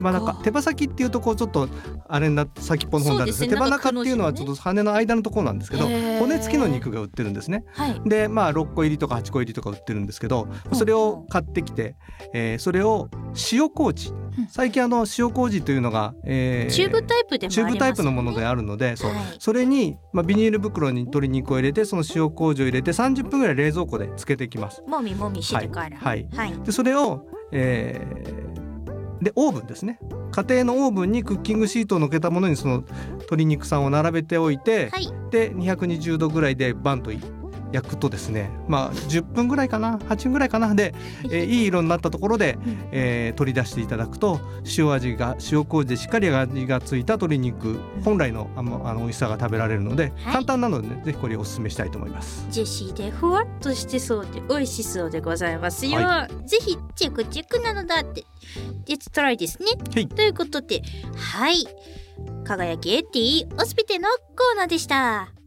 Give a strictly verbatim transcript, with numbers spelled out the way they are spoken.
羽中手羽先っていうとこうちょっとあれな先っぽの方なんですけど、手羽中っていうのはちょっと羽の間のところなんですけど、骨付きの肉が売ってるんですね、はい、でまあろっこ入りとかはちこ入りとか売ってるんですけど、それを買ってきて、えー、それを塩麹、最近あの塩麹というのが、えー、 チューブタイプでもありますよね。 チューブタイプのものであるので、そう、はい、それに、まあ、ビニール袋に鶏肉を入れてその塩麹を入れてさんじゅっぷんぐらい冷蔵庫で漬けていきます。 もみもみしてから、 はいはいはい、でそれを、えー、でオーブンですね、家庭のオーブンにクッキングシートを乗っけたものにその鶏肉さんを並べておいて、はい、でにひゃくにじゅうどぐらいでバンと焼くとですね、まあじゅっぷんぐらいかなはちふんぐらいかなで、えー、いい色になったところで、えー、取り出していただくと塩味が塩麹でしっかり味がついた鶏肉本来のあのあの美味しさが食べられるので、はい、簡単なので、ね、ぜひこれをお勧めしたいと思います。 ジューシーでふわっとしてそうで美味しそうでございますよ、はい、ぜひチェックチェックなのだってLet's tryですね、はい、ということで、はい、輝きエッティオスピテのコーナーでした。